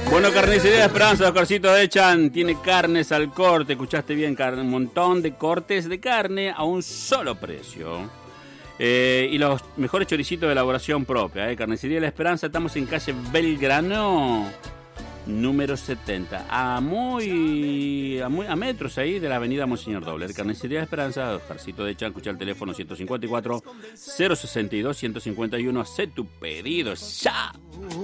Bueno, Carnicería de Esperanza, Oscarcito de Chan, tiene carnes al corte, escuchaste bien, un montón de cortes de carne a un solo precio. Y los mejores choricitos de elaboración propia. Carnicería de la Esperanza, estamos en calle Belgrano, número 70, a metros ahí de la avenida Monseñor Doble. Carnicería de Esperanza, Oscarcito de Chan, escucha el teléfono 154 062 151, haz tu pedido ya.